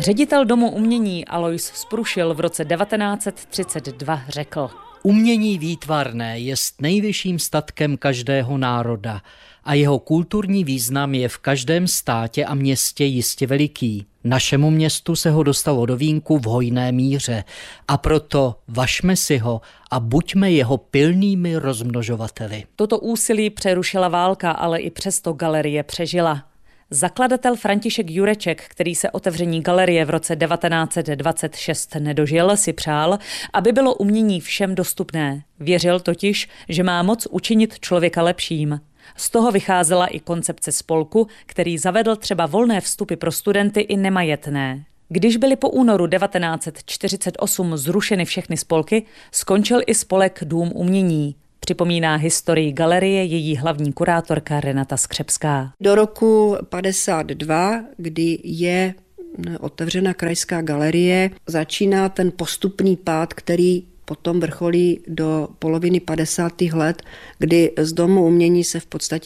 Ředitel Domu umění Alois Sprušil v roce 1932 řekl: Umění výtvarné je nejvyšším statkem každého národa a jeho kulturní význam je v každém státě a městě jistě veliký. Našemu městu se ho dostalo do vínku v hojné míře a proto važme si ho a buďme jeho pilnými rozmnožovateli. Toto úsilí přerušila válka, ale i přesto galerie přežila. Zakladatel František Jureček, který se otevření galerie v roce 1926 nedožil, si přál, aby bylo umění všem dostupné. Věřil totiž, že má moc učinit člověka lepším. Z toho vycházela i koncepce spolku, který zavedl třeba volné vstupy pro studenty i nemajetné. Když byly po únoru 1948 zrušeny všechny spolky, skončil i spolek Dům umění. Připomíná historii galerie její hlavní kurátorka Renata Skřepská. Do roku 52, kdy je otevřena krajská galerie, začíná ten postupný pád, který potom vrcholí do poloviny 50. let, kdy z Domu umění se v podstatě